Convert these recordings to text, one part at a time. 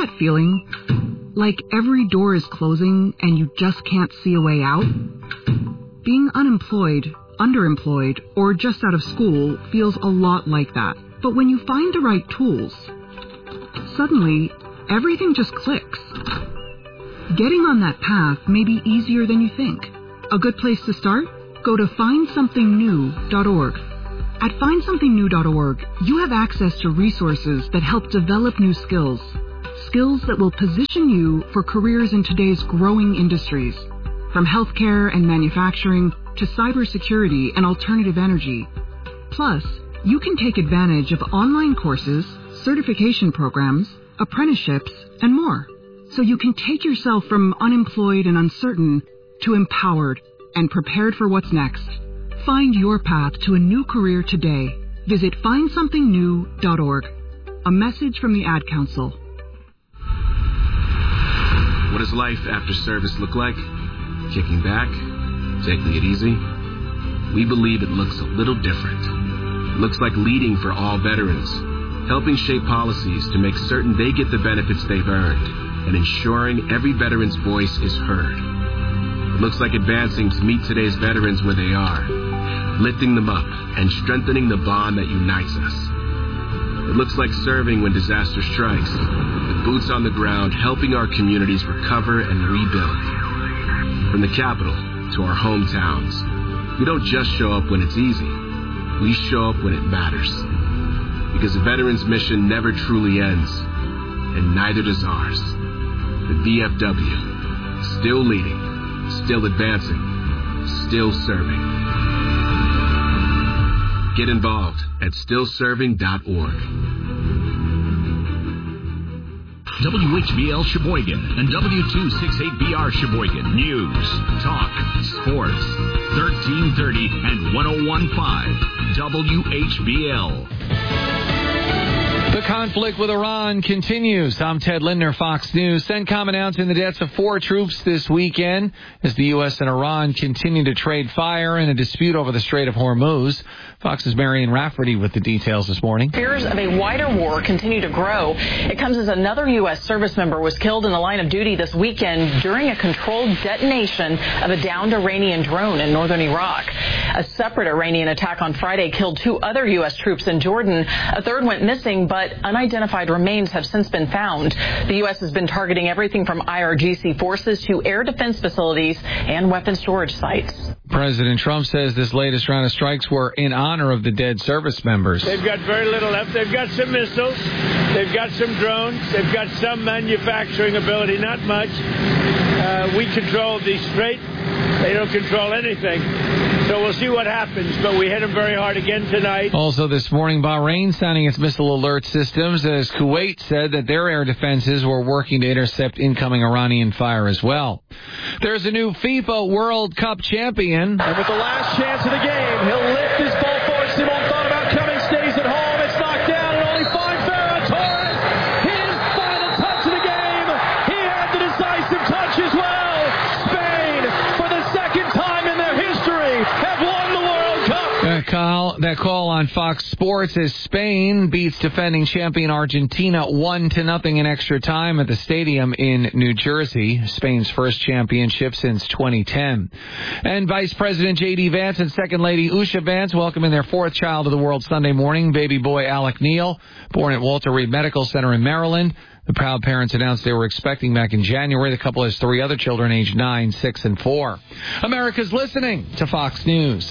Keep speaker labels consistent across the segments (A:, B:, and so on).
A: that feeling? Like every door is closing and you just can't see a way out? Being unemployed, underemployed, or just out of school feels a lot like that. But when you find the right tools, suddenly everything just clicks. Getting on that path may be easier than you think. A good place to start? Go to findsomethingnew.org. At findsomethingnew.org, you have access to resources that help develop new skills. Skills that will position you for careers in today's growing industries. From healthcare and manufacturing to cybersecurity and alternative energy. Plus, you can take advantage of online courses, certification programs, apprenticeships, and more. So you can take yourself from unemployed and uncertain to empowered and prepared for what's next. Find your path to a new career today. Visit findsomethingnew.org. A message from the Ad Council.
B: What does life after service look like? Kicking back? Taking it easy? We believe it looks a little different. It looks like leading for all veterans, helping shape policies to make certain they get the benefits they've earned, and ensuring every veteran's voice is heard. It looks like advancing to meet today's veterans where they are, lifting them up and strengthening the bond that unites us. It looks like serving when disaster strikes, with boots on the ground helping our communities recover and rebuild. From the capital to our hometowns, we don't just show up when it's easy, we show up when it matters. Because a veteran's mission never truly ends, and neither does ours. The VFW, still leading, still advancing, still serving. Get involved at stillserving.org.
C: WHBL Sheboygan and W268BR Sheboygan. News, talk, sports. 1330 and 101.5 WHBL.
D: The conflict with Iran continues. I'm Ted Lindner, Fox News. CENTCOM announcing the deaths of 4 troops this weekend as the U.S. and Iran continue to trade fire in a dispute over the Strait of Hormuz. Fox's Marion Rafferty with the details this morning.
E: Fears of a wider war continue to grow. It comes as another U.S. service member was killed in the line of duty this weekend during a controlled detonation of a downed Iranian drone in northern Iraq. A separate Iranian attack on Friday killed 2 other U.S. troops in Jordan. A third went missing, but unidentified remains have since been found. The U.S. has been targeting everything from IRGC forces to air defense facilities and weapon storage sites.
D: President Trump says this latest round of strikes were in honor of the dead service members.
F: They've got very little left. They've got some missiles. They've got some drones. They've got some manufacturing ability, not much. We control the strait. They don't control anything. So we'll see what happens, but we hit them very hard again tonight.
D: Also this morning, Bahrain sounding its missile alert systems as Kuwait said that their air defenses were working to intercept incoming Iranian fire as well. There's a new FIFA World Cup champion.
G: And with the last chance of the game, he'll lift his ball forward. Simon thought about coming, stays at home. It's knocked down and only finds Ferran Torres. His final touch of the game. He had the decisive touch as well. Spain, for the second time in their history, have won the World Cup.
D: That call on Fox Sports as Spain beats defending champion Argentina 1-0 in extra time at the stadium in New Jersey, Spain's first championship since 2010. And Vice President J.D. Vance and Second Lady Usha Vance welcoming their 4th child of the world Sunday morning, baby boy Alec Neal, born at Walter Reed Medical Center in Maryland. The proud parents announced they were expecting back in January. The couple has 3 other children aged 9, 6, and 4. America's listening to Fox News.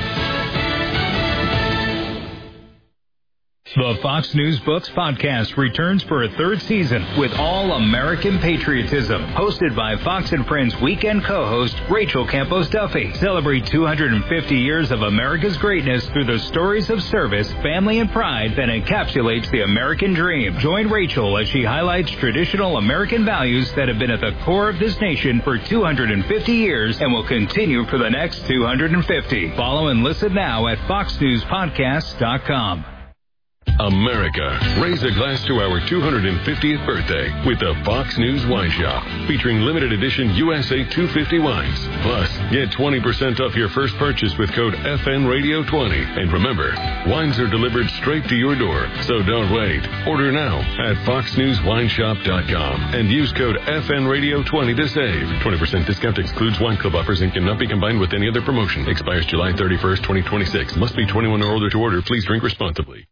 H: The Fox News Books podcast returns for a 3rd season with all American patriotism. Hosted by Fox and Friends weekend co-host Rachel Campos Duffy. Celebrate 250 years of America's greatness through the stories of service, family, and pride that encapsulates the American dream. Join Rachel as she highlights traditional American values that have been at the core of this nation for 250 years and will continue for the next 250. Follow and listen now at foxnewspodcast.com.
I: America, raise a glass to our 250th birthday with the Fox News Wine Shop, featuring limited edition USA 250 wines. Plus, get 20% off your first purchase with code FNRadio20. And remember, wines are delivered straight to your door, so don't wait. Order now at foxnewswineshop.com and use code FNRadio20 to save. 20% discount excludes wine club offers and cannot be combined with any other promotion. Expires July 31st, 2026. Must be 21 or older to order. Please drink responsibly.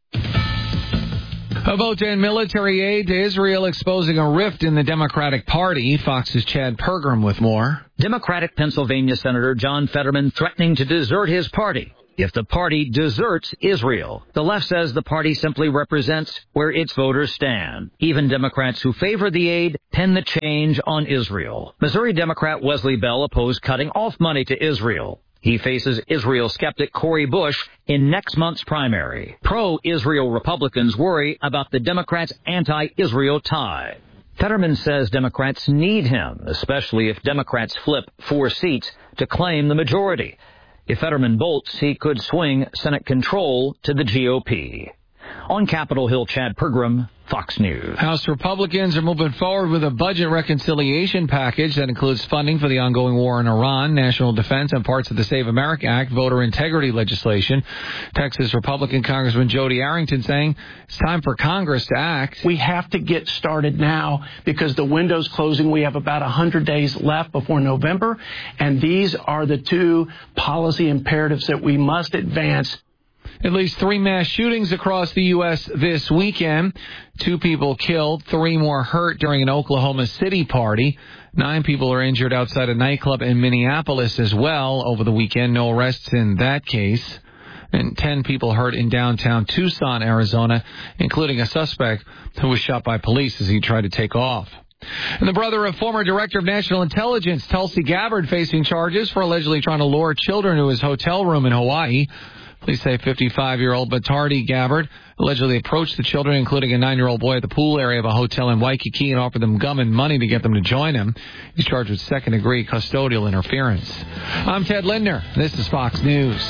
D: A vote to end military aid to Israel exposing a rift in the Democratic Party. Fox's Chad Pergram with more.
J: Democratic Pennsylvania Senator John Fetterman threatening to desert his party if the party deserts Israel. The left says the party simply represents where its voters stand. Even Democrats who favor the aid pin the change on Israel. Missouri Democrat Wesley Bell opposed cutting off money to Israel. He faces Israel skeptic Cori Bush in next month's primary. Pro-Israel Republicans worry about the Democrats' anti-Israel tide. Fetterman says Democrats need him, especially if Democrats flip 4 seats to claim the majority. If Fetterman bolts, he could swing Senate control to the GOP. On Capitol Hill, Chad Pergram, Fox News.
D: House Republicans are moving forward with a budget reconciliation package that includes funding for the ongoing war in Iran, national defense, and parts of the Save America Act, voter integrity legislation. Texas Republican Congressman Jody Arrington saying it's time for Congress to act.
K: We have to get started now because the window's closing. We have about 100 days left before November, and these are the 2 policy imperatives that we must advance.
D: At least 3 mass shootings across the U.S. this weekend. 2 people killed, 3 more hurt during an Oklahoma City party. 9 people are injured outside a nightclub in Minneapolis as well over the weekend. No arrests in that case. And 10 people hurt in downtown Tucson, Arizona, including a suspect who was shot by police as he tried to take off. And the brother of former Director of National Intelligence, Tulsi Gabbard, facing charges for allegedly trying to lure children to his hotel room in Hawaii. Police say 55-year-old Batardi Gabbard allegedly approached the children, including a 9-year-old boy, at the pool area of a hotel in Waikiki and offered them gum and money to get them to join him. He's charged with second-degree custodial interference. I'm Ted Lindner. This is Fox News.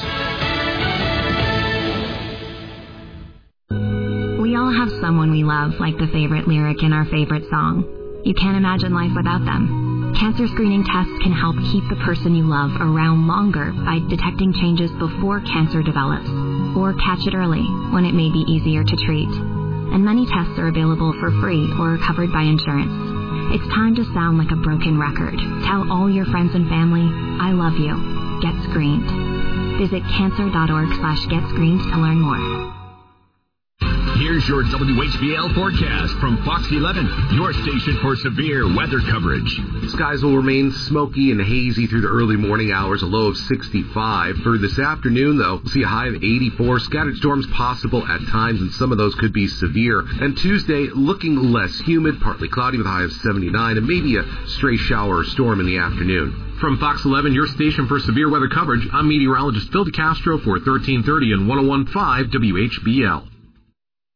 L: We all have someone we love, like the favorite lyric in our favorite song. You can't imagine life without them. Cancer screening tests can help keep the person you love around longer by detecting changes before cancer develops, or catch it early when it may be easier to treat. And many tests are available for free or covered by insurance. It's time to sound like a broken record. Tell all your friends and family, I love you. Get screened. Visit cancer.org/getscreened to learn more.
C: Here's your WHBL forecast from Fox 11, your station for severe weather coverage.
M: Skies will remain smoky and hazy through the early morning hours, a low of 65. For this afternoon, though, we'll see a high of 84. Scattered storms possible at times, and some of those could be severe. And Tuesday, looking less humid, partly cloudy with a high of 79, and maybe a stray shower or storm in the afternoon.
N: From Fox 11, your station for severe weather coverage, I'm meteorologist Phil DeCastro for 1330 and 101.5 WHBL.